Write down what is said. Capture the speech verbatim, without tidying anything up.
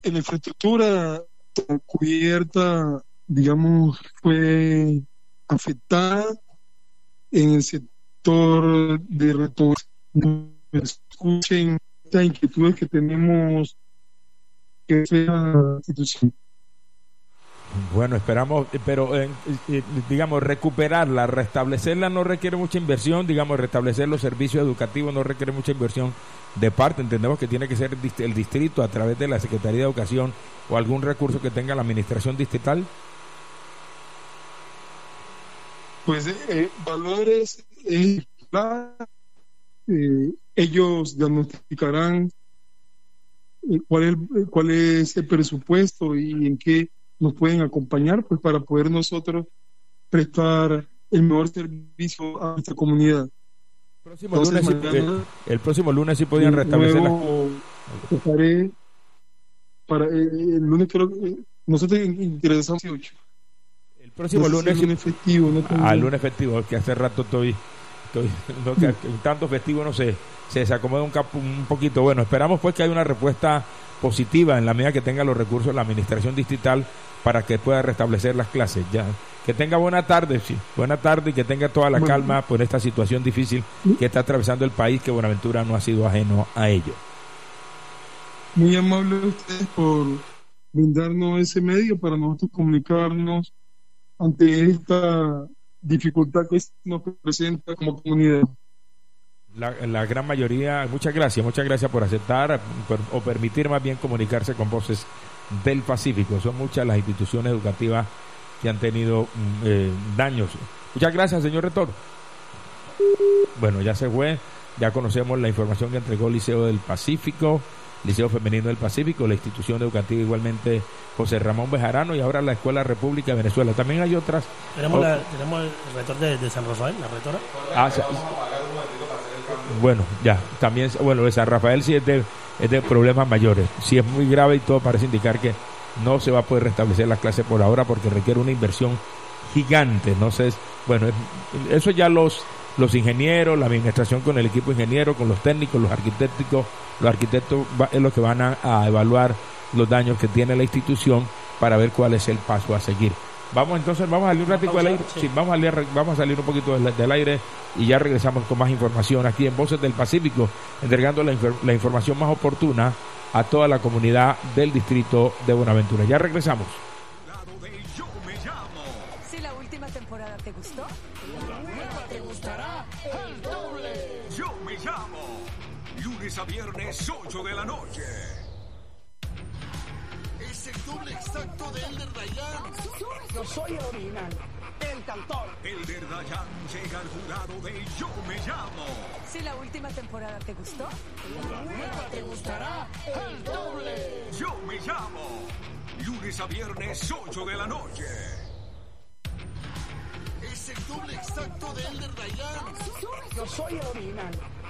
la infraestructura cubierta, digamos, fue afectada en el sector de retorno. Escuchen estas inquietudes que tenemos que sea la institución. Bueno, esperamos, pero eh, eh, digamos, recuperarla, restablecerla no requiere mucha inversión, digamos, restablecer los servicios educativos no requiere mucha inversión de parte, entendemos que tiene que ser el distrito a través de la Secretaría de Educación o algún recurso que tenga la administración distrital. Pues eh, valores, eh, eh, ellos diagnosticarán eh, cuál es, cuál es el presupuesto y en qué nos pueden acompañar, pues para poder nosotros prestar el mejor servicio a nuestra comunidad. Próximo Entonces, lunes, mañana, el, el próximo lunes sí podían restablecer nuevo, la... para eh, el lunes creo que nosotros ingresamos ocho. El próximo no lunes, lunes festivo, no ah, lunes festivo, que hace rato estoy, estoy no, que, que tanto festivo no sé, se desacomoda un, capo, un poquito. Bueno, esperamos pues que haya una respuesta positiva en la medida que tenga los recursos la administración distrital para que pueda restablecer las clases. Ya, que tenga buena tarde, sí, buena tarde y que tenga toda la bueno, calma por esta situación difícil que está atravesando el país, que Buenaventura no ha sido ajeno a ello. Muy amable a ustedes por brindarnos ese medio para nosotros comunicarnos ante esta dificultad que nos presenta como comunidad. La, la gran mayoría, muchas gracias, muchas gracias por aceptar por, o permitir más bien comunicarse con Voces del Pacífico. Son muchas las instituciones educativas que han tenido eh, daños. Muchas gracias, señor rector. Bueno, ya se fue, ya conocemos la información que entregó el Liceo del Pacífico, Liceo Femenino del Pacífico, la institución educativa igualmente José Ramón Bejarano y ahora la Escuela República de Venezuela. También hay otras. Tenemos, oh, la, tenemos el rector de, de San Rafael, la rectora. Ah, sí. Bueno, ya, también, bueno, de San Rafael sí es de, es de problemas mayores, sí es muy grave y todo parece indicar que no se va a poder restablecer las clases por ahora porque requiere una inversión gigante, no sé, bueno, eso ya los los ingenieros, la administración con el equipo ingeniero, con los técnicos, los arquitectos, los arquitectos va, es lo que van a, a evaluar los daños que tiene la institución para ver cuál es el paso a seguir. Vamos entonces, vamos a salir un ratito del aire, sí, vamos, a salir, vamos a salir un poquito del, del aire y ya regresamos con más información aquí en Voces del Pacífico, entregando la, la información más oportuna a toda la comunidad del distrito de Buenaventura. Ya regresamos. Si la última temporada te gustó, la nueva te gustará el doble. Yo me llamo. Lunes a viernes, ocho de la noche. Es el doble exacto de Elder Dayan. Yo soy el original, el cantor. Elder Dayan llega al jurado de Yo me llamo. Si la última temporada te gustó, la nueva te gustará el doble. Yo me llamo. Lunes a viernes, ocho de la noche. Es el doble exacto de Elder Dayan. Yo soy el original,